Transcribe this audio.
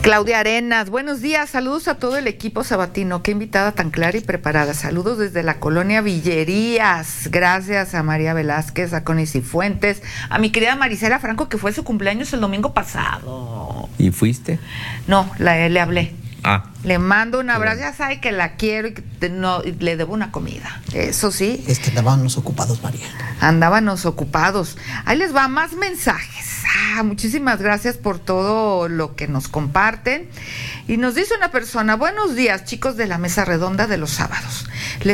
Claudia Arenas, buenos días, saludos a todo el equipo sabatino, qué invitada tan clara y preparada, saludos desde la colonia Villerías, gracias a María Velázquez, a Connie Cifuentes, a mi querida Marisela Franco, que fue su cumpleaños el domingo pasado. ¿Y fuiste? No, le hablé. Le mando un abrazo, Bueno. ya sabe que la quiero y que le debo una comida, eso sí. Es que andábamos ocupados, María. Andábamos ocupados. Ahí les va más mensajes. Muchísimas gracias por todo lo que nos comparten. Y nos dice una persona, buenos días, chicos de la mesa redonda de los sábados.